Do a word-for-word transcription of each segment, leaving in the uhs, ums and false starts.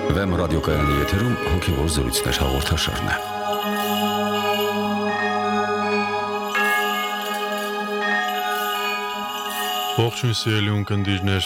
Վեմ ռադիոկայանի եթերում հոգևոր զրույցներ հաղորդաշարն է։ Ողջույն սիրելի ունկնդիրներ,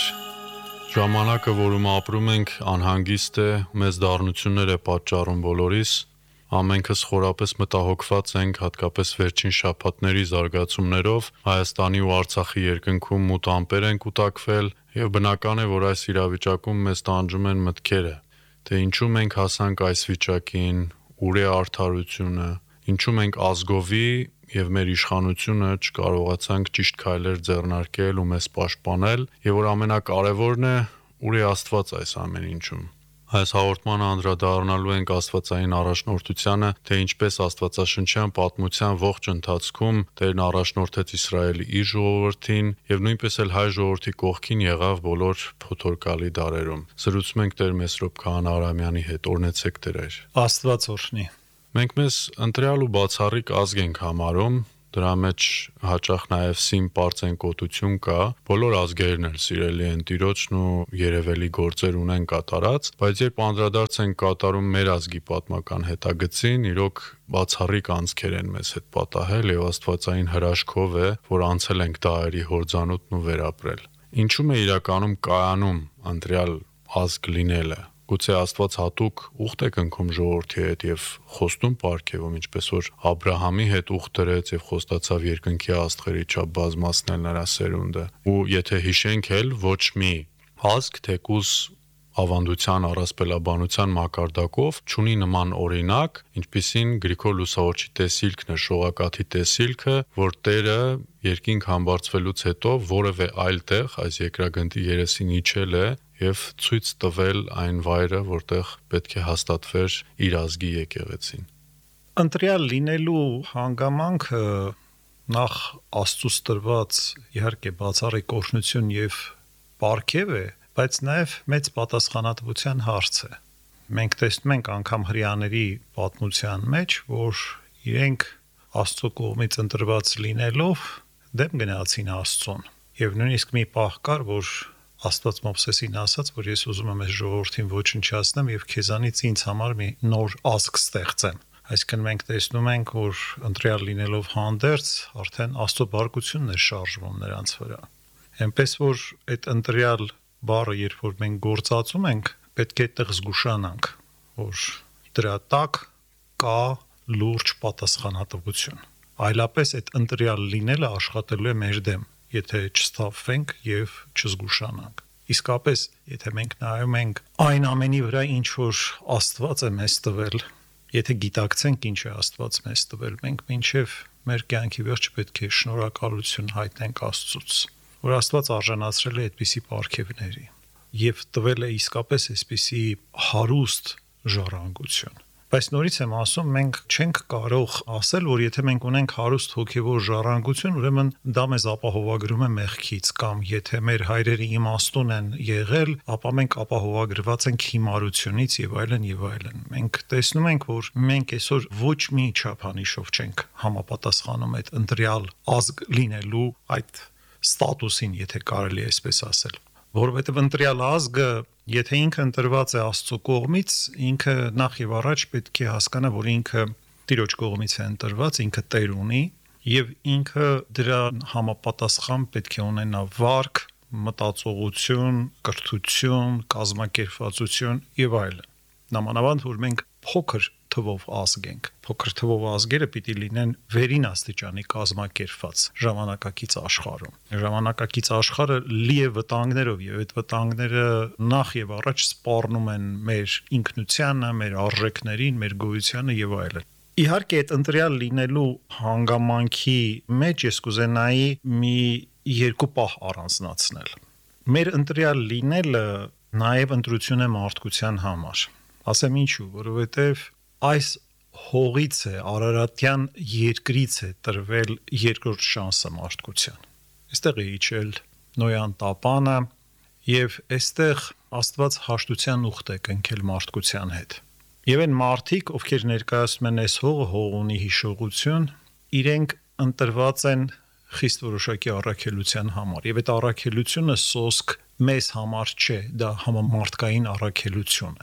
ժամանակը, որում ապրում ենք, անհանգիստ է, մեծ դառնություններ է պատճառում բոլորիս։ Ամենքս խորապես մտահոգված ենք, հատկապես վերջին շաբաթների զարգացումներով, Հայաստանի ու Արցախի երկնքում մութ ամպեր են կուտակվել, եւ բնական է, որ այս իրավիճակում մեզ տանջում են մտքերը, թե ինչու մենք հասանք այս վիճակին, ուր է արդարությունը, ինչու մենք ազգովի եւ մեր իշխանությունը չկարողացանք ճիշտ քայլեր ձեռնարկել ու մեզ պաշտպանել, եւ որ ամենակարևորն է, ուր է Աստված այս ամեն ինչում։ Այս հաղորդմանը անդրադառնալու ենք աստվածային առաջնորդությանը, թե ինչպես աստվածաշնչյան պատմության ողջ ընթացքում Տերն առաջնորդեց Իսրայելի իր ժողովրդին եւ նույնպես էլ հայ ժողովրդի կողքին եղավ բոլոր փոթորկալի դարերում։ Զրուցում ենք Տեր Մեսրոպ Քահանա Արամյանի հետ, օրհնեցեք Տեր։ Աստված օրհնի։ Մենք մեզ ընտրյալ ու բացառիկ ազգ ենք համարում, դրա մեջ հաճախ նաև սին պարծենկոտություն կա, բոլոր ազգերն էլ սիրելի են Տիրոջն ու երևելի գործեր ունեն կատարած, բայց երբ անդրադարձ են կատարում մեր ազգի պատմական հետագծին, իրոք բացառիկ անձքեր են մեզ հետ պատահել եւ աստվածային հրաշքով է, որ անցել ենք դահերի հորձանուտն ու վերապրել։ Ինչու՞մ է իրականում կայանում ընտրյալ ազգ լինելը։ Գուցե Աստված հատուկ ուխտ է կնքում ժողովրդի հետ եւ խոստում պարգևում, ինչպես որ Աբրահամի հետ ուխտ դրեց եւ խոստացավ երկնքի աստղերի չափ բազմացնել նրա սերունդը։ Ու եթե հիշենք էլ, ոչ մի ազգ թեկուզ ավանդության առասպելաբանության մակարդակով չունի նման օրինակ, ինչպիսին Գրիգոր Լուսավորչի տեսիլքն է, շողակաթի տեսիլքը, որ Տերը երկինք համբարձվելուց հետո որևէ այլ տեղ այս երկրագնդի երեսին իջել է եւ ցույց տվել այն վայրը, որտեղ պետք է հաստատվեր իր ազգի եկեղեցին։ Ընտրյալ լինելու հանգամանքը նախ Աստծուց տրված իհարկե բացառիկ օրհնություն եւ պարգև է, բայց նաեւ մեծ պատասխանատվության հարց է։ Մենք տեսնում ենք անգամ հրեաների պատմության մեջ, որ իրենք Աստծո կողմից ընտրված լինելով դեմ գնացին Աստծուն։ Եվ նույնիսկ մի պահ կար, որ Աստված Մովսեսին ասաց, որ ես ուզում եմ այս ժողովրդին ոչնչացնեմ եւ քեզանից ինձ համար մի նոր ազգ ստեղծեմ։ Այսինքն մենք տեսնում ենք, որ ընտրյալ լինելով հանդերձ արդեն Աստծո բարգությունն է շարժվում նրանց վրա։ Էնպես որ այդ ընտրյալ բառը, երբ որ մենք գործածում ենք, պետք է այդտեղ զգուշանանք, որ դրա տակ կա լուրջ պատասխանատվություն։ Այլապես այդ ընտրյալ լինելը աշխատելու է մեր դեմ, եթե չստավվենք եւ չզգուշանանք։ Իսկապես, եթե մենք նայում ենք այն ամենի վրա, ինչ որ Աստված է մեզ տվել, եթե գիտակցենք ինչ է Աստված մեզ տվել, մենք մինչև մեր կյանքի վերջը պետք է շնորհակալություն հայտնենք Աստծուց, որ Աստված արժանացրել է այդպիսի պարգևների եւ տվել է իսկապես այսպիսի հարուստ ժառանգություն։ Բայց նորից եմ ասում, մենք չենք կարող ասել, որ եթե մենք ունենք հարուստ հոգևոր ժառանգություն, ուրեմն դա մեզ ապահովագրում է մեղքից, կամ եթե մեր հայրերը իմաստուն են եղել, ապա մենք ապահովագրված ենք հիմարությունից եւ այլն եւ այլն։ Մենք տեսնում ենք, որ մենք այսօր ոչ մի չափանիշով չենք համապատասխանում այդ ընտրյալ ազգ լինելու այդ ստատուսին, եթե կարելի է այսպես ասել։ Որովհետև ընտրյալ ազգը, եթե ինքը ընտրված է Աստծո կողմից, ինքը նախ եւ առաջ պետք է հասկանա, որ ինքը Տիրոջ կողմից է ընտրված, ինքը Տեր ունի եւ ինքը դրա համապատասխան պետք է ունենա վարք, մտածողություն, կրթություն, կազմակերպվածություն եւ այլն։ Նամանավանդ որ մենք փոքր թվով ազգ ենք։ Փոքր թվով ազգերը պիտի լինեն վերին աստիճանի կազմակերպված ժամանակակից աշխարհում։ Ժամանակակից աշխարհը լի է վտանգներով եւ այդ վտանգները նախ եւ առաջ սպառնում են մեր ինքնությանը, մեր արժեքներին, մեր գոյությանը եւ այլն։ Իհարկե այդ ընտրյալ լինելու հանգամանքի մեջ ես կուզենայի մի երկու պահ առանձնացնել։ Մեր ընտրյալ լինելը նաեւ ընտրություն է մարդկության համար։ Ասեմ ինչու, որովհետեւ այս հողից է, Արարատյան երկրից է տրվել երկրորդ շանսը մարդկության։ Այստեղ է իջել Նոյան տապանը եւ այստեղ Աստված հաշտության ուխտ է կնքել մարդկության հետ։ Եվ այն մարդիկ, ովքեր ներկայացնում են այս հողը, հող ունի հիշողություն, իրենք ընտրված են խիստ որոշակի առաքելության համար։ Եվ այդ առաքելությունը սոսկ մեզ համար չէ, դա համամարտկային առաքելություն է։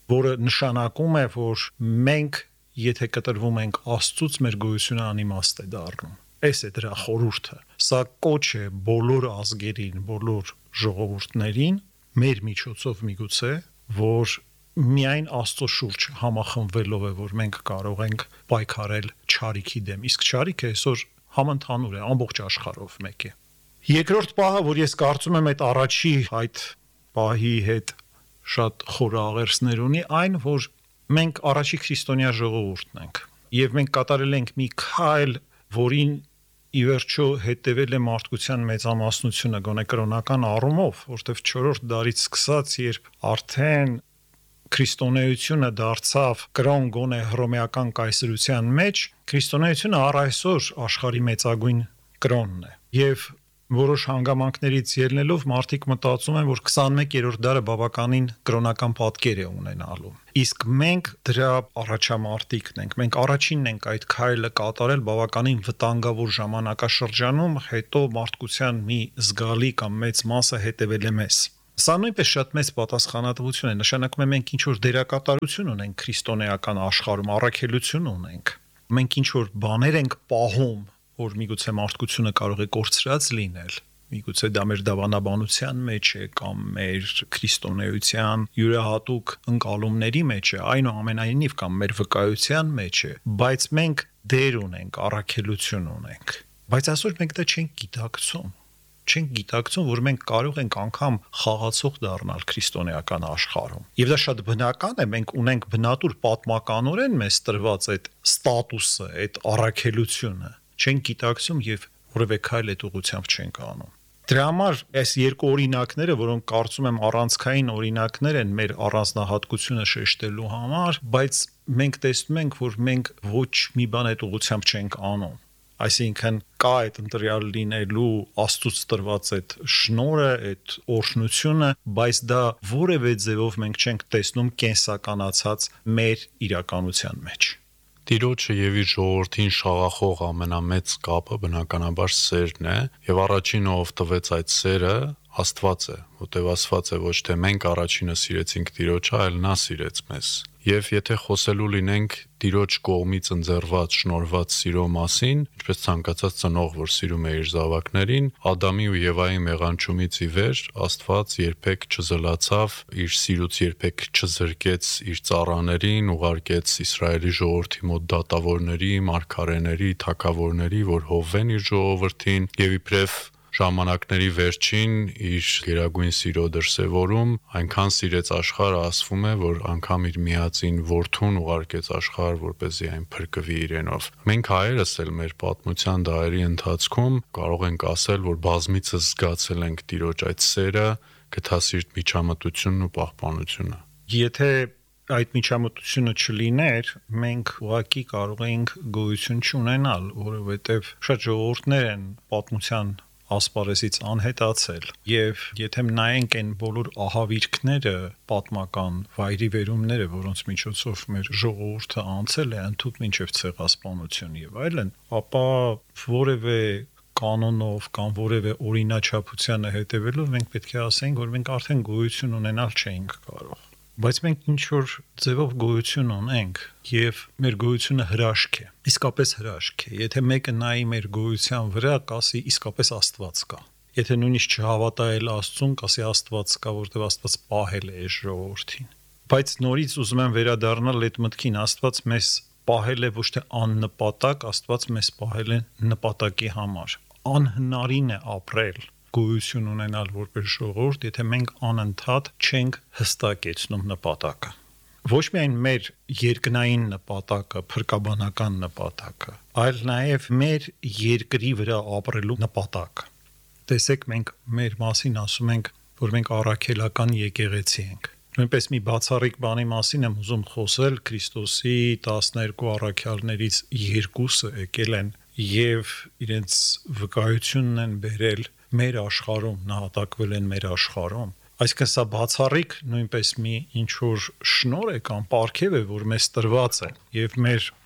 որը նշանակում է, որ մենք եթե կտրվում ենք Աստծուց, մեր գոյությունը անիմաստ է դառնում։ Այս է դրա խորհուրդը։ Սա կոչ է բոլոր ազգերին, բոլոր ժողովուրդներին, մեր միջոցով միգուցե, որ միայն Աստծո շուրջ համախմբվելով է, որ մենք կարող ենք պայքարել չարիքի դեմ։ Իսկ չարիքը այսօր համընդհանուր է, ամբողջ աշխարհով մեկ է։ Երկրորդ պահը, որ ես կարծում եմ այդ առաջի այդ պահի հետ շատ խոր աղերսներ ունի, այն, որ մենք առաջի քրիստոնյա ժողովուրդն ենք, եւ մենք կատարել ենք մի քայլ, որին ի վերջո հետևել է մարդկության մեծամասնությունը գոնե կրոնական առումով, որտեղ չորրորդ դարից սկսած, երբ արդեն քրիստոնեությունը դարձավ կրոն գոնե հռոմեական կայսրության մեջ, քրիստոնեությունը առ այսօր աշխարհի մեծագույն կրոնն է։ Եվ որոշ հանգամանքներից ելնելով մարդիկ մտածում են, որ քսանմեկերորդ դարը բավականին կրոնական պատկեր է ունենալու։ Իսկ մենք դրա առաջամարտիկն ենք։ Մենք առաջինն ենք այդ քայլը կատարել բավականին վտանգավոր ժամանակաշրջանում, հետո մարդկության մի զգալի կամ մեծ մասը հետևել է մեզ։ Սա նույնպես շատ մեծ պատասխանատվություն է, նշանակում է մենք ինչ-որ դերակատարություն ունենք քրիստոնեական աշխարհում, առաքելություն ունենք։ Մենք ինչ-որ բաներ ենք պահում, որ միգուցե մարդկությունը կարող է կորցրած լինել, միգուցե դա մեր դավանաբանության մեջ է կամ մեր քրիստոնեության յուրահատուկ ընկալումների մեջ է, այնուամենայնիվ կամ մեր վկայության մեջ է, բայց մենք դեր ունենք, առաքելություն ունենք։ Բայց այսօր մենք դա չենք գիտակցում։ Չենք գիտակցում, որ մենք կարող ենք անգամ խաղացող դառնալ քրիստոնեական աշխարհում։ Եվ դա շատ բնական է, մենք ունենք բնատուր պատմականորեն մեզ տրված այդ ստատուսը, այդ առաքելությունը։ Չենք գիտակցում եւ որևէ քայլ այդ ուղղությամբ չենք անում։ Դրա համար այս երկու օրինակները, որոնք կարծում եմ առանցքային օրինակներ են մեր առանձնահատկությունը շեշտելու համար, բայց մենք տեսնում ենք, որ մենք ոչ մի բան այդ ուղղությամբ չենք անում։ Այսինքն կա այդ ընտրյալ լինելու Աստծուց տրված այդ շնորհը, այդ օրհնությունը, բայց դա որևէ ձևով մենք չենք տեսնում կենսականացած մեր իրականության մեջ։ Տիրոջը եւ իր ժողովրդին շաղախող ամենամեծ կապը բնականաբար սերն է, եւ առաջինը ով տվեց այդ սերը Աստված է, որտեղ ասված է ոչ թե մենք առաջինը սիրեցինք Տիրոջը, այլ նա սիրեց մեզ։ Եվ եթե խոսելու լինենք Տիրոջ կողմից ընձեռված, շնորհված սիրո մասին, ինչպես ցանկացած ծնող, որ սիրում է իր զավակներին, Ադամի ու Եվայի մեղանչումից ի վեր Աստված երբեք չզլացավ, իր սիրուց երբեք չզրկեց իր ծառաներին, ուղարկեց Իսրայելի ժողովրդի մոտ դատավորների, մարգարեների, թագավորների, որ հովվեն իր ժողովրդին, եւ իբրև ժամանակների վերջին իր գերագույն սիրո դրսևորում այնքան սիրեց աշխարհը, ասվում է, որ անգամ իր միածին որդուն ուղարկեց աշխարհ, որպեսզի այն փրկվի իրենով։ Մենք հայերս էլ մեր պատմության դարերի ընթացքում կարող ենք ասել, որ բազմիցս զգացել ենք Տիրոջ այդ սերը, գթասիրտ միջամտությունն ու պահպանությունը։ Եթե այդ միջամտությունը չլիներ, մենք ուղղակի կարող էինք գոյություն չունենալ, որովհետև շատ ժողովուրդներ են պատմության ասպարեզից անհետացել, եւ եթե նայենք այն բոլոր ահավիրքները, պատմական վայրիվերումները, որոնց միջոցով մեր ժողովուրդը անցել է ընդհուպ մինչև ցեղասպանություն եւ այլն, ապա որևէ կանոնով կամ որևէ օրինաչափությանը հետևելով մենք պետք է ասենք, որ մենք արդեն գոյություն ունենալ չէինք կարող։ Բայց մենք ինչ-որ ձևով գոյություն ունենք եւ մեր գոյությունը հրաշք է, իսկապես հրաշք է։ Եթե մեկը նայի մեր գոյության վրա, կասի իսկապես Աստված կա։ Եթե նույնիսկ չհավատա էլ Աստծուն, կասի Աստված կա, որտեղ Աստված պահել է այս ժողովրդին։ Բայց նորից ուզում եմ վերադառնալ այդ մտքին, Աստված մեզ պահել է ոչ թե աննպատակ, Աստված մեզ պահել է նպատակի համար։ Անհնարին է ապրել, գոյություն ունենալ որպես ժողովուրդ, եթե մենք անընդհատ չենք հստակեցնում նպատակը։ Ոչ միայն մեր երկնային նպատակը, փրկաբանական նպատակը, այլ նաև մեր երկրի վրա ապրելու նպատակը։ Տեսեք, մենք մեր մասին ասում ենք, որ մենք առաքելական եկեղեցի ենք։ Նույնպես մի բացառիկ բանի մասին եմ ուզում խոսել, Քրիստոսի տասներկու առաքյալներից երկուսը եկել են եւ իրենց վկայությունն են բերել մեր աշխարհում, նահատակվել են մեր աշխարհում։ Այսինքն սա բացառիկ նույնպես մի ինչ որ շնորհ է կամ պարգև է, որ մեզ տրված է, եւ մեր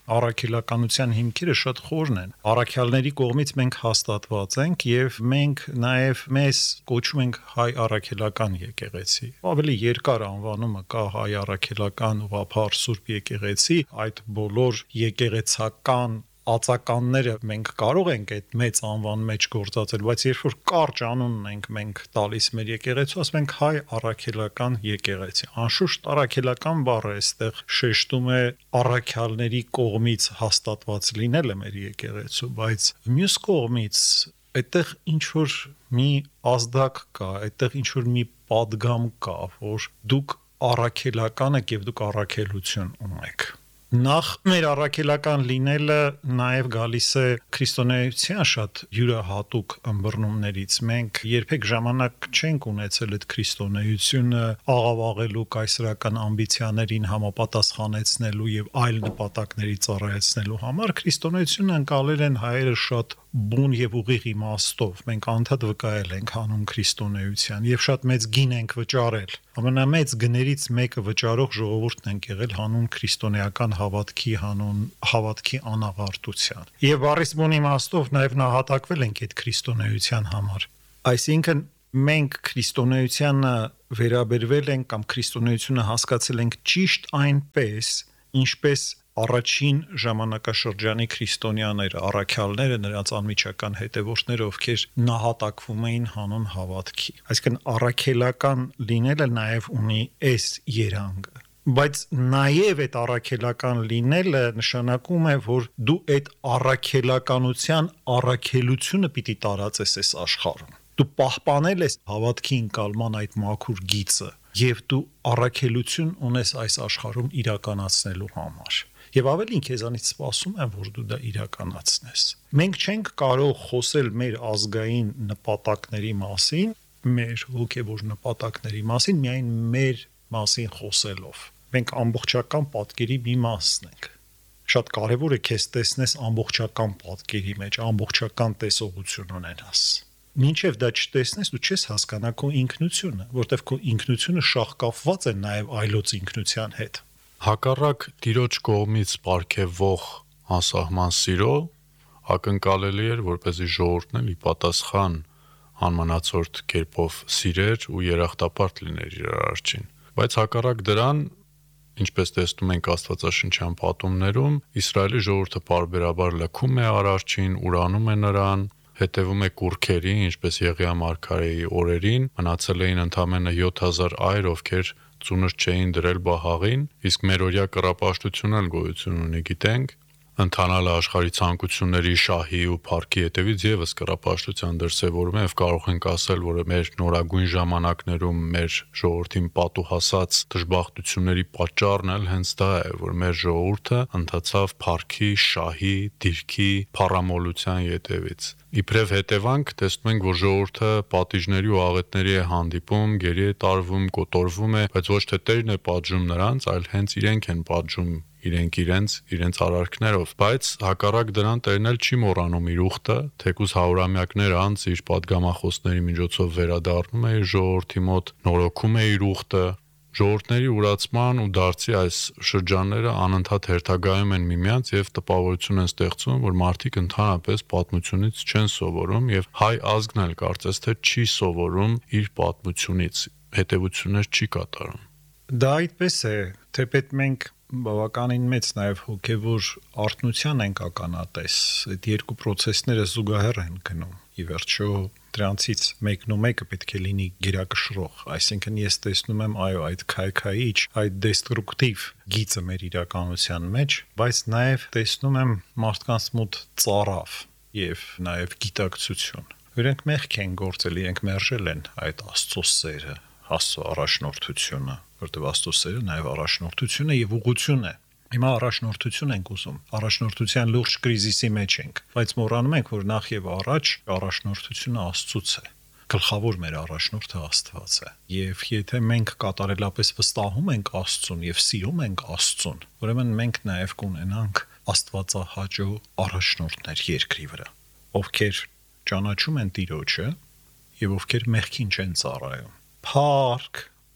առաքելականության հիմքերը շատ խորն են։ Առաքյալների կողմից մենք հաստատված ենք եւ մենք նաեւ մեզ կոչում ենք հայ առաքելական եկեղեցի։ Ավելի երկար անվանումը կա հայ առաքելական ուղղափառ Սուրբ եկեղեցի, այդ բոլոր եկեղեցական ածականները մենք կարող ենք այդ մեծ անվան մեջ գործածել, բայց երբ որ կարճ անունն ենք մենք տալիս մեր եկեղեցու, ասում ենք հայ առաքելական եկեղեցի։ Անշուշտ առաքելական բառը այստեղ շեշտում է առաքյալների կողմից հաստատված լինելը մեր եկեղեցու, բայց մյուս կողմից այդտեղ ինչ որ մի ազդակ կա, այդտեղ ինչ որ մի պատգամ կա, որ դուք առաքելական եք եւ դուք առաքելություն ունեք։ Նախ մեր առաքելական լինելը նաև գալիս է քրիստոնեության շատ յուրահատուկ ըմբռնումներից։ Մենք երբեք ժամանակ չենք ունեցել այդ քրիստոնեությունը աղավաղելու, կայսրական ամբիցիաներին համապատասխանեցնելու եւ այլ նպատակների ծառայեցնելու համար։ Քրիստոնեությունը ընկալել են հայերը շատ բուն եւ ուղիղ իմաստով։ Մենք անդադ վկայել ենք հանուն քրիստոնեության եւ շատ մեծ գին ենք վճարել։ Ամենամեծ գներից մեկը վճարող ժողովուրդն ենք եղել հանուն քրիստոնեական հավատքի, հանուն հավատքի անաղարտության։ Եվ առիս բուն իմաստով նաեւ նահատակվել ենք այդ քրիստոնեության համար։ Այսինքն մենք քրիստոնեությանը վերաբերվել ենք կամ քրիստոնեությունը հասկացել ենք ճիշտ այնպես, ինչպես առաջին ժամանակաշրջանի քրիստոնյաները, առաքյալները, նրանց անմիջական հետևորդները, ովքեր նահատակվում էին հանուն հավատքի։ Այսինքն առաքելական լինելը նաև ունի այս երանգը։ Բայց նաև այդ առաքելական լինելը նշանակում է, որ դու այդ առաքելականության առաքելությունը պիտի տարածես այս աշխարհում։ Դու պահպանել ես հավատքի ընկալման այդ մաքուր գիծը եւ դու առաքելություն ունես այս աշխարհում իրականացնելու համար։ Եվ ավելին քեզանից սպասում եմ, որ դու դա իրականացնես։ Մենք չենք կարող խոսել մեր ազգային նպատակների մասին, մեր հոգևոր նպատակների մասին, միայն մեր մասին խոսելով։ Մենք ամբողջական պատկերի մի մասն ենք։ Շատ կարևոր է քեզ տեսնես ամբողջական պատկերի մեջ, ամբողջական տեսողություն ունենաս։ Մինչև դա չտեսնես, դու չես հասկանա քո ինքնությունը, որտեղ քո ինքնությունը շաղկապված է նաև այլոց ինքնության հետ։ Հակառակ Տիրոջ կողմից պարգևվող անսահման սիրո ակնկալելի էր, որպեսզի ժողովուրդն էլ ի պատասխան անմանացորդ կերպով սիրեր ու երախտապարտ լիներ իր արարչին։ Բայց հակառակ դրան, ինչպես տեսնում ենք Աստվածաշնչյան պատումներում, Իսրայելի ժողովուրդը պարբերաբար լքում է արարչին, ուրանում է նրան, հետևում է կուռքերի, ինչպես Եղիա մարգարեի օրերին, մնացել էին ընդամենը յոթ հազար այր, ովքեր ծունր չէին դրել բահաղին, իսկ մերօրյա կռապաշտությունն էլ գոյություն ունի, գիտենք, ընթանալը աշխարհի ցանկությունների, շահի ու փառքի հետևից եւս կռապաշտության դրսևորում է եւ կարող ենք ասել, որ մեր նորագույն ժամանակներում մեր ժողովրդին պատուհասած դժբախտությունների պատճառն էլ հենց դա է, որ մեր ժողովուրդը ընթացավ փառքի, շահի, դիրքի, փառամոլության ետևից։ Իբրև հետևանք տեսնում ենք, որ ժողովուրդը պատիժների ու աղետների է հանդիպում, գերի է տարվում, կոտորվում է, բայց ոչ թե Տերն է պատժում նրանց, այլ հենց իրենք են պատժում իրենք իրենց իրենց արարքներով, բայց հակառակ դրան Տերն էլ չի մոռանում իր ուխտը, թեկուզ հարյուրամյակներ անց իր պատգամախոսների միջոցով վերադառնում է իր ժողովրդի մոտ, նորոգում է իր ուխտը։ Ժողովուրդների ուրացման ու դարձի այս շրջանները անընդհատ հերթագայում են միմյանց եւ տպավորություն են ստեղծում, որ մարդիկ ընդհանրապես պատմությունից չեն սովորում եւ հայ ազգն էլ կարծես թե չի սովորում իր պատմությունից, հետեւություններ չի կատարում։ Դա այդպես է, թեպետ մենք բավականին մեծ նաև հոգևոր արթնության ենք ականատես, այդ երկու process-ները զուգահեռ են գնում։ Ի վերջո դրանցից մեկն ու մեկը պետք է լինի գերակշռող, այսինքն ես տեսնում եմ այո այդ քայքայիչ, այդ դեստրուկտիվ գիծը մեր իրականության մեջ, բայց նաև տեսնում եմ մարդկանց մոտ ծառավ եւ նաև գիտակցություն։ Որոնք մեղք են գործել, իրենք մերժել են այդ Աստծո սերը, Աստծո առաջնորդությունը, որտեղ Աստծո սերը նաև առաջնորդություն է եւ ուղղություն է։ Հիմա առաջնորդություն ենք ուզում, առաջնորդության լուրջ կրիզիսի մեջ ենք, բայց մոռանում ենք, որ նախ եւ առաջ առաջնորդությունը Աստծուց է։ Գլխավոր մեր առաջնորդը Աստված է։ Եվ եթե մենք կատարելապես վստահում ենք Աստծուն եւ սիրում ենք Աստծուն, ուրեմն մենք նաև կունենանք Աստվածահաճո առաջնորդներ երկրի վրա, ովքեր ճանաչում են Տիրոջը եւ ովքեր մեղքին չեն ծառայում։ Փառք,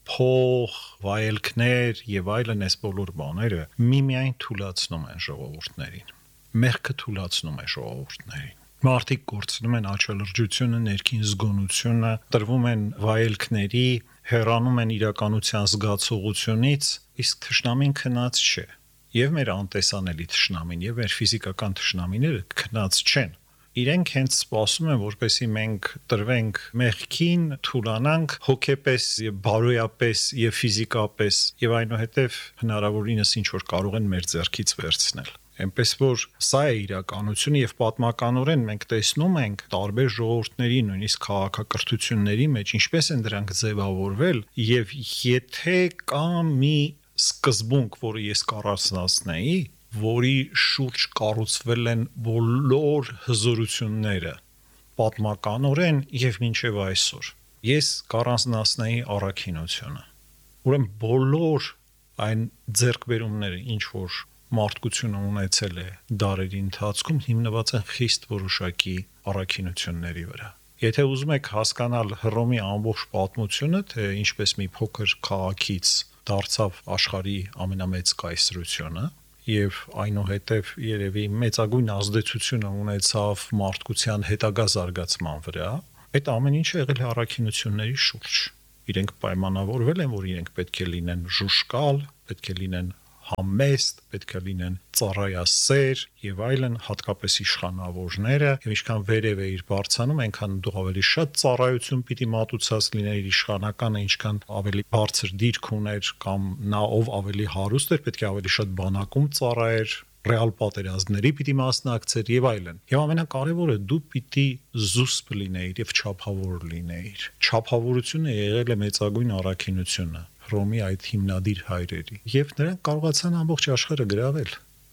փող, վայելքներ եւ այլն այս բոլոր բաները միմիայն թուլացնում են ժողովուրդներին։ Մեղքը թուլացնում է ժողովուրդներին։ Մարդիկ կորցնում են աչալրջությունը, ներքին զգոնությունը, տրվում են վայելքների, հեռանում են իրականության զգացողությունից, իսկ թշնամին քնած չէ։ Եվ մեր անտեսանելի թշնամին, եւ մեր ֆիզիկական թշնամիները քնած չեն։ Իրենք հենց սպասում են, որպեսզի մենք տրվենք մեղքին, թուլանանք հոգեպես եւ բարոյապես եւ ֆիզիկապես եւ այնուհետեւ հնարավորինս ինչ որ կարող են մեր ձեռքից վերցնել։ Այնպես որ սա է իրականությունը եւ պատմականորեն մենք տեսնում ենք տարբեր ժողովուրդների, նույնիսկ քաղաքակրթությունների մեջ ինչպես են դրանք ձևավորվել եւ եթե կա մի սկզբունք, որը ես կառուցնացնեի, որի շուրջ կառուցվել են բոլոր հզորությունները պատմականորեն եւ մինչեւ այսօր։ Ես կառուցնացնեի առաքինությունը։ Ուրեմն բոլոր այն ձեռքբերումները, ինչ որ մարդկությունը ունեցել է դարերի ընթացքում, հիմնված են խիստ որոշակի առաքինությունների վրա։ Եթե ուզում եք հասկանալ Հռոմի ամբողջ պատմությունը, թե ինչպես մի փոքր քաղաքից դարձավ աշխարհի ամենամեծ կայսրությունը, եւ այնուհետև երևի մեծագույն ազդեցություն ունեցավ մարդկության հետագա զարգացման վրա, այդ ամեն ինչը եղել է առաքինությունների շուրջ։ Իրենք պայմանավորվել են, որ իրենք պետք է լինեն ժուշկալ, պետք է լինեն համեստ, պետք է լինեն ծառայասեր եւ այլն, հատկապես իշխանավորները, եւ ինչքան վերև է իր բարձանում, այնքան դու ավելի շատ ծառայություն պիտի մատուցած լիներ իշխանականը, ինչքան ավելի բարձր դիրք ուներ կամ նա ով ավելի հարուստ էր, պետք է ավելի շատ բանակում ծառայեր, ռեալ պատերազմների պիտի մասնակցեր եւ այլն։ Եվ ամենակարևորը դու պիտի զուսպ լինեիր եւ չափավոր լինեիր։ Չափավորությունը եղել է մեծագույն առաքինությունը Հռոմի այդ հիմնադիր հայրերի, եւ նրանք կարողացան ամբողջ աշխարհը գրավել։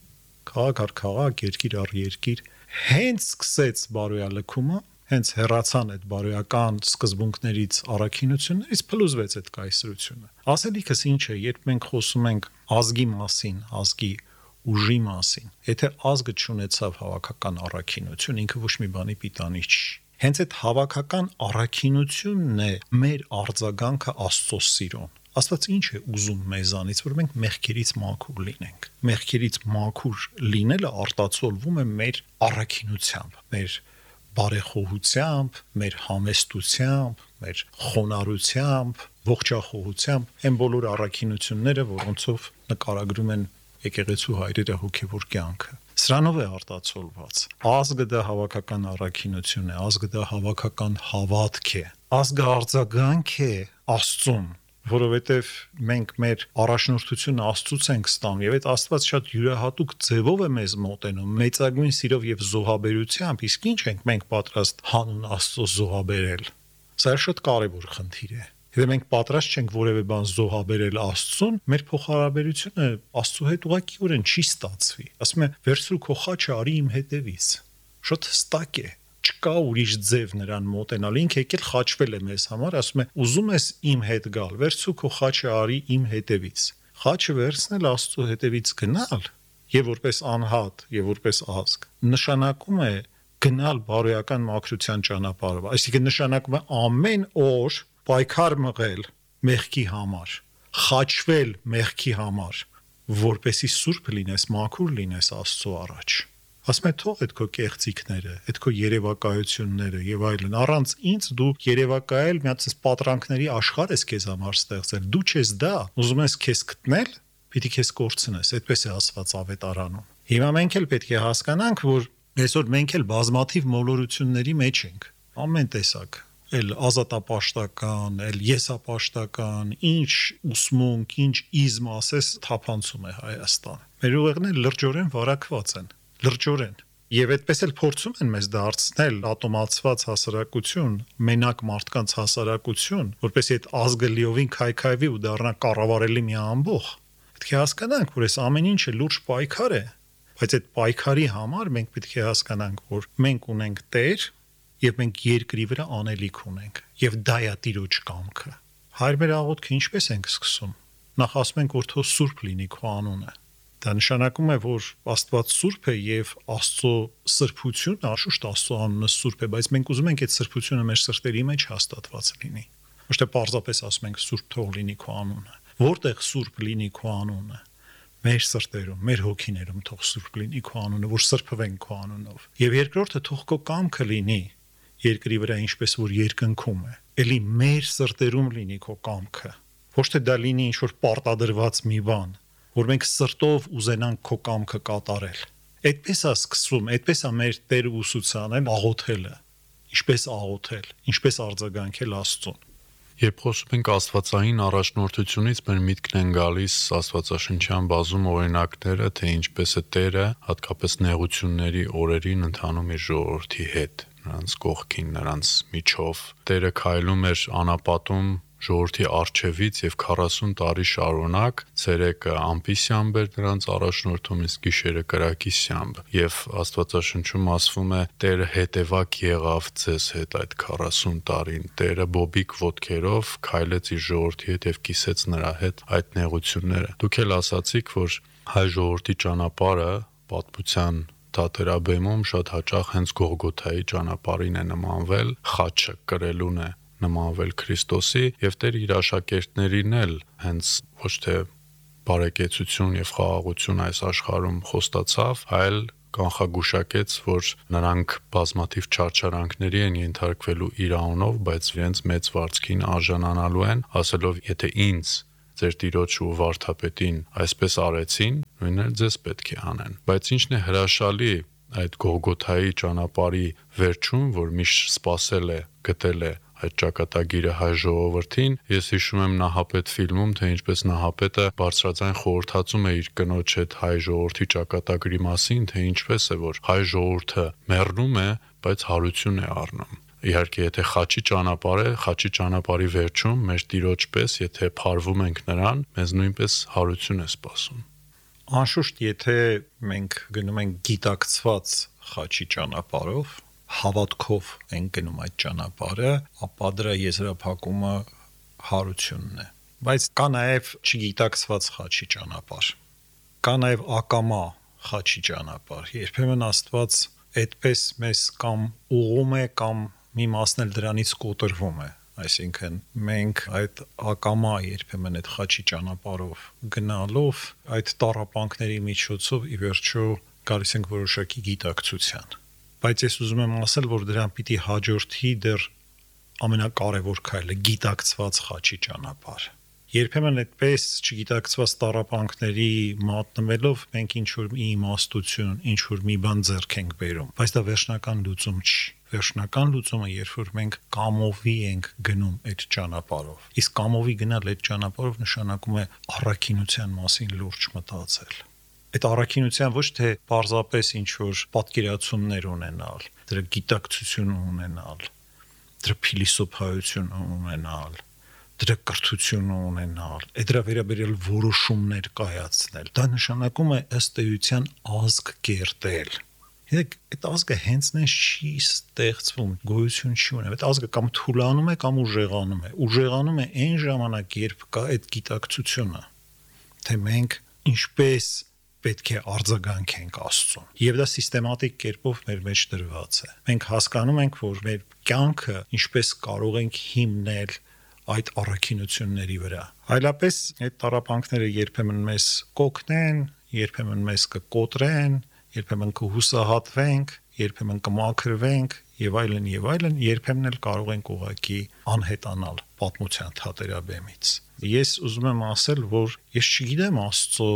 Քաղաք առ քաղաք, երկիր առ երկիր, հենց սկսեց բարոյալքումը, հենց հեռացան այդ բարոյական սկզբունքներից, առաքինություններից, փլուզվեց այդ կայսրությունը։ Ասելիքս ինչ է, երբ մենք խոսում ենք ազգի մասին, ազգի ուժի մասին, եթե ազգը չունեցավ հավաքական առաքինություն, ինքը ոչ մի բանի պիտանի չի։ Հենց այդ հավաքական առաքինությունն է մեր արձագանքը Աստծո սիրուն։ Աստված ինչ է ուզում մեզանից, որ մենք մեղքերից մաքուր լինենք։ Մեղքերից մաքուր լինելը արտացոլվում է մեր առաքինությամբ, մեր բարեխոհությամբ, մեր համեստությամբ, մեր խոնարհությամբ, ողջախոհությամբ, այն բոլոր առաքինությունները, որոնցով նկարագրում են եկեղեցու հայրերը հոգևոր կյանքը։ Սրանով է արտացոլված։ Ազգը դա հավաքական առաքինություն է, ազգը դա հավաքական հավատք է։ Ազգը արձագանք է Աստծուն, որովհետև մենք մեր առաջնորդությունը Աստծուց ենք ստանում եւ այդ Աստված շատ յուրահատուկ ձևով է մեզ մոտենում, մեծագույն սիրով եւ զոհաբերությամբ, իսկ ինչ ենք մենք պատրաստ հանուն Աստծո զոհաբերել։ Սա շատ կարեւոր խնդիր է։ Եթե մենք պատրաստ չենք որևէ բան զոհաբերել Աստծուն, մեր փոխհարաբերությունը Աստծո հետ ուղղակիորեն չի ստացվի։ Ասում է՝ «Վերցրու քո խաչը, արի իմ հետևից»։ Շատ հստակ է։ Չկա ուրիշ ձև նրան մոտենալ։ Ինքը եկել խաչվել է մեզ համար, ասում է՝ «Ուզում ես իմ հետ գալ, վերցրու քո խաչը, արի իմ հետևից»։ Խաչը վերցնել Աստծո հետևից գնալ, եւ որպես անհատ, եւ որպես ազգ, նշանակում է գնալ բարոյական մաքրության ճանապարհով։ Այսինքն նշանակում է ամեն օր պայքար մղել մեղքի համար, խաչվել մեղքի համար, որպեսի սուրբ լինես, մաքուր լինես Աստծո առաջ։ Ասում է՝ թող այդ քո կեղծիքները, այդ քո երևակայությունները եւ այլն, առանց ինձ դու երևակայել մի հատ պատրանքների աշխարհ ես քեզ համար ստեղծել, դու չես դա, ուզում ես քեզ գտնել, պիտի քեզ կորցնես, այդպես է ասված Ավետարանում։ Հիմա մենք էլ պետք է հասկանանք, որ այսօր մենք էլ բազմաթիվ մոլորությունների մեջ ենք, ամեն տեսակ էլ ազատապաշտական, էլ եսապաշտական, ինչ ուսմունք, ինչ իզմ ասես թափանցում է Հայաստանը։ Մեր ուղեղները լրջորեն վարակված են, լրջորեն։ Եվ այդպես էլ փորձում են մեզ դարձնել ատոմացված հասարակություն, մենակ մարդկանց հասարակություն, որպեսզի այդ ազգը լիովին քայքայվի ու դառնա կառավարելի մի ամբողջ։ Պետք է հասկանանք, որ այս ամեն ինչը լուրջ պայքար է, բայց այդ պայքարի համար մենք պետք է հասկանանք, որ մենք ունենք Տեր, եւ մենք երկրի վրա անելիք ունենք, եւ դա է Տիրոջ կամքը։ Հայր մեր աղոթքը ինչպես ենք սկսում։ Նախ ասում ենք, որ թող սուրբ լինի քո անունը։ Դա նշանակում է, որ Աստված սուրբ է եւ Աստծո սրբությունը, անշուշտ Աստծո անունը սուրբ է, բայց մենք ուզում ենք այդ սրբությունը մեր սրտերի մեջ հաստատված լինի։ Ոչ թե պարզապես ասում ենք Սուրբ թող լինի քո անունը։ Որտեղ Սուրբ լինի քո անունը։ Մեր սրտերում, մեր հոգիներում թող Սուրբ լինի քո անունը, որ սրբվենք քո անունով։ Եվ երկրորդը թող քո կամքը լինի երկրի վրա, ինչպես որ երկնքում է։ Էլի մեր սրտերում լինի քո կամքը։ Ոչ թե դա լինի ինչ որ պարտադրված մի բան, որ մենք սրտով ուզենանք քո կամքը կատարել։ Այդպես է սկսվում, այդպես է մեր Տերը ուսուցանել աղոթելը։ Ինչպես աղոթել, ինչպես արձագանքել Աստծուն։ Երբ խոսում ենք աստվածային առաջնորդությունից, մեր միտքն են գալիս աստվածաշնչյան բազում օրինակները, թե ինչպես է Տերը, հատկապես նեղությունների օրերին ընթանում իր ժողովրդի հետ, նրանց կողքին, նրանց միջով։ Տերը քայլում էր անապատում ժողովրդի առջևից եւ քառասուն տարի շարունակ ցերեկը ամպիսյամբ էր նրանց առաջնորդում, իսկ գիշերը կրակիսյամբ, եւ Աստվածաշնչում ասվում է Տերը հետևակ եղավ ձեզ հետ այդ քառասուն տարին, Տերը բոբիկ ոտքերով քայլեց իր ժողովրդի հետ եւ կիսեց նրա հետ այդ նեղությունները։ Դուք էլ ասացիք, որ հայ ժողովրդի ճանապարհը պատմության թատերաբեմում շատ հաճախ հենց Գողգոթայի ճանապարհին է նմանվել, խաչը կրելուն է նմանվել Քրիստոսի, եւ Տեր իր աշակերտներին էլ հենց ոչ թե բարեկեցություն եւ խաղաղություն այս աշխարհում խոստացավ, այլ կանխագուշակեց, որ նրանք բազմաթիվ չարչարանքների են ենթարկվելու իր անունով, բայց իրենց մեծ վարձքին արժանանալու են, ասելով, եթե ինձ ձեր տիրոջ ու վարդապետին այսպես արեցին, նույնն էլ ձեզ պետք է անեն։ Բայց ինչն է հրաշալի այդ Գողգոթայի ճանապարհի վերջում, որ միշտ սпасել է, գտել է այդ ճակատագիրը հայ ժողովրդին, ես հիշում եմ Նահապետ ֆիլմում, թե ինչպես Նահապետը բարձրաձայն խորհրդածում է իր կնոջ հետ հայ ժողովրդի ճակատագրի մասին, թե ինչպես է որ հայ ժողովուրդը մեռնում է, բայց հարություն է առնում։ Իհարկե, եթե խաչի ճանապարհ է, խաչի ճանապարհի վերջում մեր տիրոջ պես, եթե փարվում ենք նրան, մեզ նույնպես հարություն է սպասում։ Անշուշտ, եթե մենք գնում ենք գիտակցված խաչի ճանապարհով, հավատքով ենք գնում այդ ճանապարհը, ապա դրա եզրափակումը հարությունն է։ Բայց կա նաև չգիտակցված խաչի ճանապարհ։ Կա նաև ակամա խաչի ճանապարհ։ Երբեմն Աստված այդպես մեզ կամ ուղում է, կամ մի մասն էլ դրանից կոտրվում է։ Այսինքն մենք այդ ակամա երբեմն այդ խաչի ճանապարհով գնալով այդ տառապանքների միջոցով ի վերջո գալիս ենք որոշակի գիտակցության։ Բայց ես ուզում եմ ասել, որ դրան պիտի հաջորդի դեռ ամենակարևոր քայլը գիտակցված խաչի ճանապարհ։ Երբեմն այդպես չգիտակցված տառապանքների մատնվելով մենք ինչ որ մի իմաստություն, ինչ որ մի բան ձեռք ենք բերում, բայց դա վերջնական լուծում չի։ Վերջնական լուծումը, երբ որ մենք կամովի ենք գնում այդ ճանապարհով։ Իսկ կամովի գնալ այդ ճանապարհով նշանակում է առաքինության մասին լուրջ մտածել։ Այդ առաքինության ոչ թե պարզապես ինչ որ պատկերացումներ ունենալ, դրա գիտակցություն ունենալ, դրա փիլիսոփայություն ունենալ, դրա կրթություն ունենալ, այդ դրա վերաբերյալ որոշումներ կայացնել։ Դա նշանակում է ըստ էության ազգ կերտել։ Եկ այդ ազգը հենց նենց չի ստեղծվում, գոյություն չի ունենում։ Այդ ազգը կամ թուլանում է, կամ ուժեղանում է։ Ուժեղանում է այն ժամանակ, երբ կա այդ գիտակցությունը, թե մենք ինչպես պետք է արձագանքենք Աստծուն։ Եվ դա սիստեմատիկ կերպով մեր մեջ դրված է։ Մենք հասկանում ենք, որ մեր կյանքը ինչպես կարող ենք հիմնել այդ առաքինությունների վրա։ Այլապես այդ տառապանքները երբեմն մեզ կօգնեն, երբեմն մեզ կկոտրեն, երբեմն կհուսահատվենք, երբեմն կմաքրվենք եւ այլն եւ այլն, երբեմն էլ կարող ենք ուղղակի անհետանալ պատմության թատերաբեմից։ Ես ուզում եմ ասել, որ ես չգիտեմ Աստծո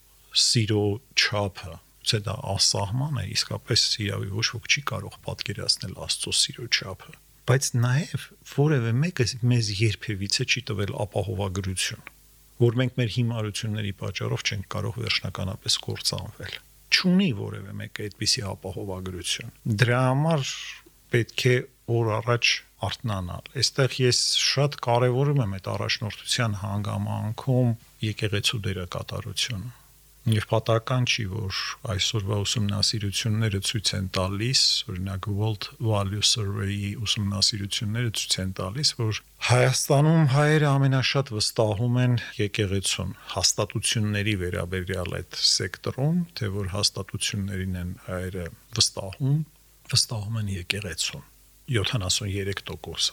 սիրո չափը, թե դա ասահման է, իսկապես իրավի ոչ ոք չի կարող պատկերացնել Աստծո սիրո չափը, բայց նաև որևէ մեկը մեզ երբևիցե չի տվել ապահովագրություն, որ մենք մեր հիմարությունների պատճառով չենք կարող վերջնականապես կործանվել։ Չունի որևէ մեկը այդպիսի ապահովագրություն։ Դրա համար պետք է օր առաջ արթնանալ։ Այստեղ ես շատ կարևորում եմ այդ առաջնորդության հանգամանքում եկեղեցու դերակատարությունը։ Եվ պատահական չի, որ այսօրվա ուսումնասիրությունները ցույց են տալիս, օրինակ World Value Survey-ի ուսումնասիրությունները ցույց են տալիս, որ Հայաստանում հայերը ամենաշատ վստահում են եկեղեցուն, հաստատությունների վերաբերյալ այդ սեկտորում, թե որ հաստատություններին են հայերը վստահում, վստահում են եկեղեցուն յոթանասուներեք տոկոսը։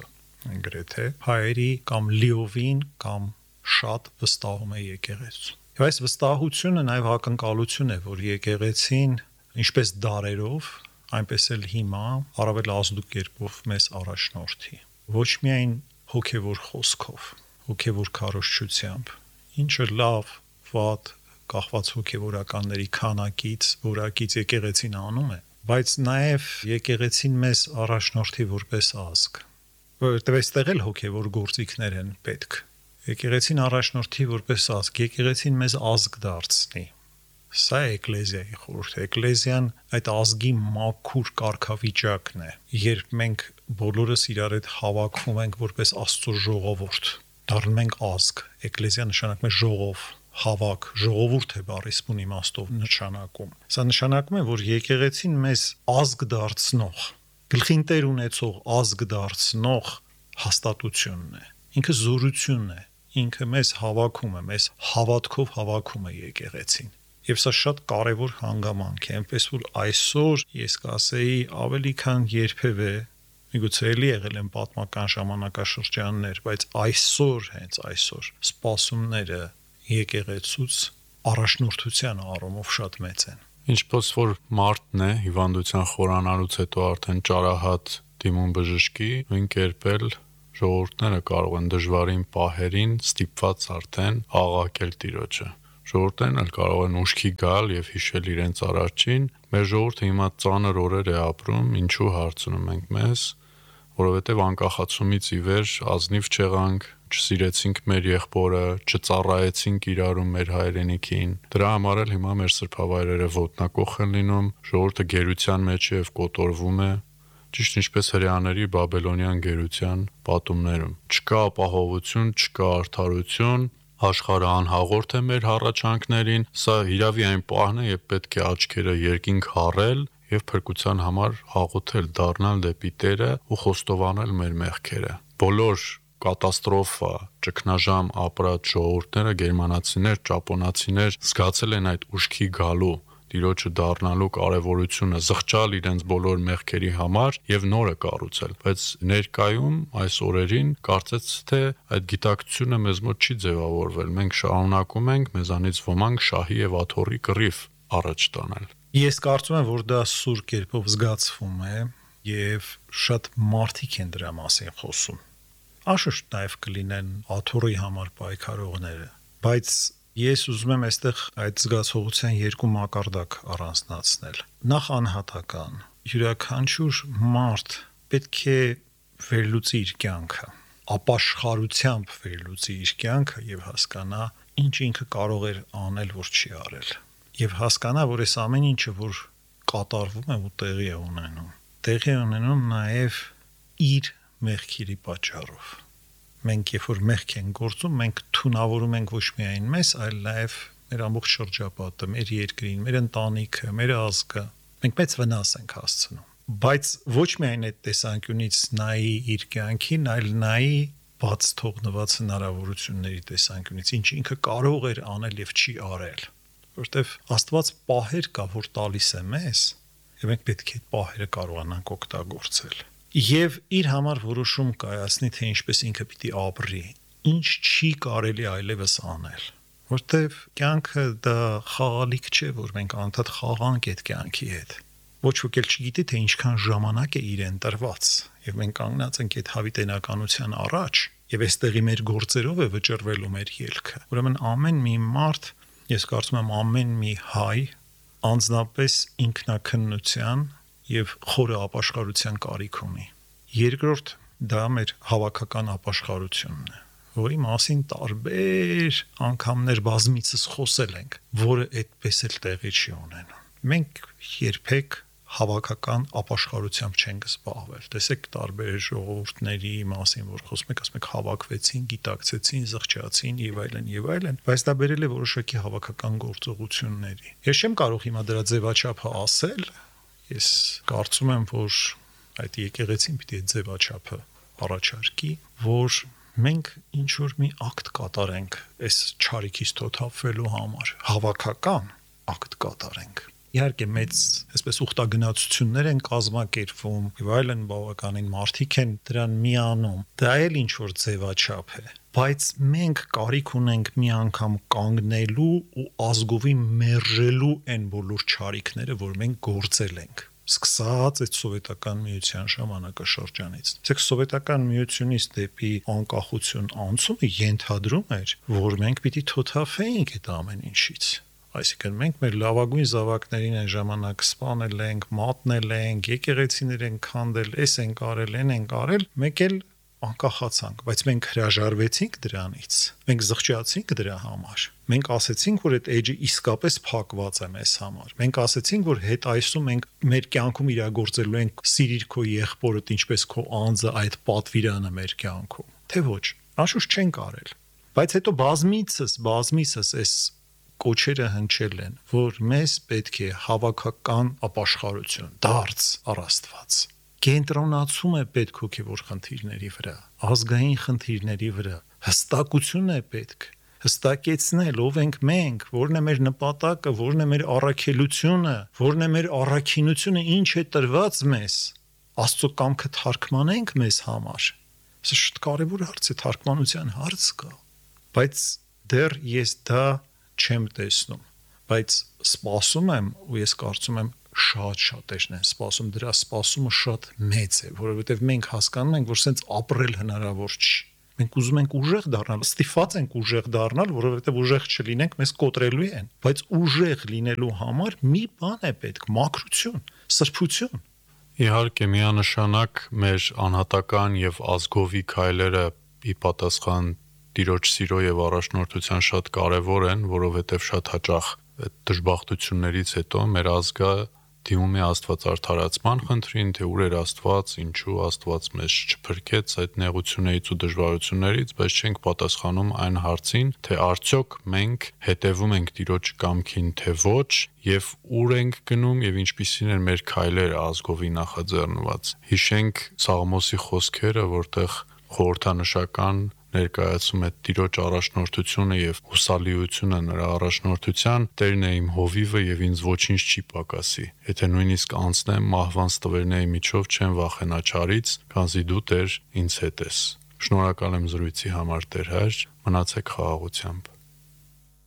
գրեթե հայերի կամ լիովին կամ շատ վստահում է եկեղեցուն։ Եվ այս վստահությունը նաև ակնկալություն է, որ եկեղեցին ինչպես դարերով, այնպես էլ հիմա առավել ազդու կերպով մեզ առաջնորդի։ Ոչ միայն հոգևոր խոսքով, հոգևոր քարոզչությամբ, ինչը լավ, վատ, կախված հոգևորականների քանակից, որակից եկեղեցին անում է, բայց նաև եկեղեցին մեզ առաջնորդի որպես ազգ, որովհետև այստեղ էլ հոգևոր գործիքներ են պետք։ Եկեղեցին առաջնորդի որպես ազգ, եկեղեցին մեզ ազգ դարձնի։ Սա է էկլեզիայի խորհուրդը։ Էկլեզիան այդ ազգի մաքուր կարգավիճակն է, երբ մենք բոլորս իրար հետ հավաքվում ենք որպես Աստծո ժողովուրդ, դառնում ենք ազգ։ Էկլեզիա նշանակում է ժողով, հավաք, ժողովուրդ է բառի սփուն իմաստով նշանակում։ Սա նշանակում է, որ եկեղեցին մեզ ազգ դարձնող, գլխին տեր ունեցող ազգ դարձնող հաստատությունն է։ Ինքը զորությունն է, ինքը մեզ հավաքում է, մեզ հավատքով հավաքում է եկեղեցին։ Եվ սա շատ կարևոր հանգամանք է, այնպես որ այսօր ես կասեի ավելի քան երբևէ, միգուցե էլի եղել են պատմական ժամանակաշրջաններ, բայց այսօր, հենց այսօր, սպասումները եկեղեցուց առաջնորդության առումով շատ մեծ են։ Ինչպես որ մարտն է հիվանդության խորանալուց հետո արդեն ճարահատ դիմում բժշկի, նույն կերպ էլ ժողովուրդները կարող են դժվարին պահերին ստիպված արդեն աղաղակել Տիրոջը։ Ժողովուրդներն էլ կարող են ուշքի գալ եւ հիշել իրենց առաջին։ Մեր ժողովուրդը հիմա ծանր օրեր է ապրում, ինչու հարցնում ենք մեզ, որովհետեւ անկախացումից ի վեր ազնիվ չեղանք, չսիրեցինք մեր եղբորը, չծառայեցինք իրարու մեր հայրենիքին։ Դրա համար էլ հիմա մեր սրբավայրերը ոտնակոխ են լինում, ժողովուրդը գերության մեջ է եւ կոտորվում է, ճիշտ ինչպես հրեաների բաբելոնյան գերության պատումներում։ Չկա ապահովություն, չկա արդարություն, աշխարհը անհաղորդ է մեր հառաչանքներին, սա իրավի այն պահն է, երբ պետք է աչքերը երկինք հառել եւ փրկության համար աղոթել, դառնալ դեպի Տերը ու խոստովանել մեր մեղքերը։ Բոլոր կատաստրոֆա, ճգնաժամ ապրած ժողովուրդները, գերմանացիներ, ճապոնացիներ զգացել են այդ ուշքի գալու, Տիրոջը դառնալու կարևորությունը, զղջալ իրենց բոլոր մեղքերի համար եւ նորը կառուցել։ Բայց ներկայում այս օրերին կարծես թե այդ գիտակցությունը մեզ մոտ չի ձևավորվել։ Մենք շարունակում ենք մեզանից ոմանք շահի եւ աթոռի կռիվ առաջ տանել։ Ես կարծում եմ, որ դա սուր կերպով զգացվում է եւ շատ մարդիկ են դրա մասին խոսում։ Անշուշտ նաեւ կլինեն աթոռի համար պայքարողները, բայց ես ուզում եմ այստեղ այդ զգացողության երկու մակարդակ առանձնացնել։ Նախ անհատական, յուրաքանչյուր մարդ պետք է վերլուծի իր կյանքը, ապաշխարությամբ վերլուծի իր կյանքը եւ հասկանա, ինչ ինքը կարող էր անել, որ չի արել։ Եվ հասկանա, որ այս ամեն ինչը, որ կատարվում է ու տեղի է ունենում, տեղի է ունենում նաեւ իր մեղքերի պատճառով։ Մենք երբ որ մեղք ենք գործում, մենք թունավորում ենք ոչ միայն մեզ, այլ նաև մեր ամբողջ շրջապատը, մեր երկրին, մեր ընտանիքը, մեր ազգը։ Մենք մեծ վնաս ենք հասցնում։ Բայց ոչ միայն այդ տեսանկյունից նայի իր կյանքին, այլ նայի բաց թողնված հնարավորությունների տեսանկյունից, ինչ ինքը կարող էր անել եւ չի արել։ Որտեւ Աստված պահեր կա, որ տալիս է մեզ, եւ մենք պետք է այդ պահերը կարողանանք օգտագործել։ Եվ իր համար որոշում կայացնի, թե ինչպես ինքը պիտի ապրի, ինչ չի կարելի այլևս անել, որտեվ կյանքը դա խաղալիք չէ, որ մենք անդադ խաղանք այդ կյանքի հետ։ Ոչ ոք էլ չգիտի, թե ինչքան ժամանակ է իրեն տրված, եւ մենք կանգնած ենք այդ հավիտենականության առաջ, եւ այստեղի մեր գործերով է վճռվելու մեր ելքը։ Ուրեմն ամեն մի մարդ, ես կարծում եմ ամեն մի հայ, անձնապես ինքնակննության եւ խորը ապաշխարության կարիք ունի։ Երկրորդ դա մեր հավաքական ապաշխարությունն է, որի մասին տարբեր անգամներ բազմիցս խոսել ենք, որը այդպես էլ տեղի չի ունենում։ Մենք երբեք հավաքական ապաշխարությամբ չենք զբաղվել։ Տեսեք տարբեր ժողովուրդների մասին, որ խոսում եք, ասում եք հավաքվեցին, գիտակցեցին, զղջացին եւ այլն եւ այլն, բայց դա բերել է որոշակի հավաքական գործողությունների։ Ես չեմ կարող հիմա դրա ձևաչափը ասել, ես կարծում եմ, որ այդ եկեղեցին պիտի այդ ձևաչափը առաջարկի, որ մենք ինչ որ մի ակտ կատարենք այս չարիքից թոթափվելու համար, հավաքական ակտ կատարենք։ իհարկե մեծ այսպես ուխտագնացություններ են կազմակերպվում, եւ այլն բավականին մարդիկ են դրան միանում։ Դա էլ ինչ որ ձևաչափ է, բայց մենք կարիք ունենք մի անգամ կանգնելու ու ազգովի մերժելու այն բոլոր չարիքները, որ մենք գործել ենք։ Սկսած այդ սովետական միության ժամանակաշրջանից։ Իսկ սովետական միությունից դեպի անկախություն անցումը ենթադրում էր, որ մենք պիտի թոթափեինք այդ ամեն ինչից։ Այսինքն մենք մեր լավագույն զավակներին այն ժամանակ սպանել ենք, մատնել ենք, եկեղեցիներ ենք քանդել, էս ենք արել, այն ենք արել, մեկ էլ անկախացանք, բայց մենք հրաժարվեցինք դրանից։ Մենք զղջացինք դրա համար։ Մենք ասեցինք, որ այդ էջը իսկապես փակված է մեզ համար։ Մենք ասեցինք, որ հետ այսում մենք մեր կյանքում իրագործելու ենք սիրիր քո եղբորդ, ինչպես քո անձը այդ պատվիրանը մեր կյանքում։ Թե ոչ, անշուշտ չենք արել։ Բայց հետո բազմիցս, բազմիցս այս կոչերը հնչել են, որ մեզ պետք է հավաքական ապաշխարություն, դարձ առ Աստված։ Կենտրոնացում է պետք հոգևոր խնդիրների վրա, ազգային խնդիրների վրա, հստակություն է պետք, հստակեցնել ով ենք մենք, որն է մեր նպատակը, որն է մեր առաքելությունը, որն է մեր առաքինությունը, ինչ է տրված մեզ, Աստծո կամքը թարգմանենք մեզ համար։ Սա շատ կարևոր հարց է, թարգմանության հարց կա, բայց դեռ ես դա չեմ տեսնում, բայց սպասում եմ ու ես կարծում եմ շատ շատերն են սպասում, դրա սպասումը շատ մեծ է, որովհետև մենք հասկանում ենք, որ սենց ապրել հնարավոր չի։ Մենք ուզում ենք ուժեղ դառնալ, ստիպված ենք ուժեղ դառնալ, որովհետև ուժեղ չլինենք, մեզ կոտրելու են, բայց ուժեղ լինելու համար մի բան է պետք՝ մաքրություն, սրբություն։ Իհարկե միանշանակ մեր անհատական եւ ազգովի քայլերը ի պատասխան Տիրոջ սիրո եւ առաջնորդության շատ կարեւոր են, որովհետեւ շատ հաճախ այդ դժբախտություններից հետո մեր ազգը դիմում է Աստված արդարացման խնդրին, թե ուր էր Աստված, ինչու Աստված մեզ չփրկեց այդ նեղություններից ու դժվարություններից, բայց չենք պատասխանում այն հարցին, թե արդյոք մենք հետևում ենք Տիրոջ կամքին, թե ոչ, եւ ուր ենք գնում եւ ինչպիսին են մեր քայլերը ազգովի նախաձեռնված։ Հիշենք Սաղմոսի խոսքերը, որտեղ խորհրդանշական ներկայացում է Տիրոջ առաջնորդությունը եւ հուսալիությունը նրա առաջնորդության, Տերն է իմ հովիվը եւ ինձ ոչինչ չի պակասի։ Եթե նույնիսկ անցնեմ մահվան ստվերների միջով, չեմ վախենա չարից, քանզի դու Տեր ինձ հետ ես։ Շնորհակալ եմ զրույցի համար, Տեր Հայր, մնացեք խաղաղությամբ։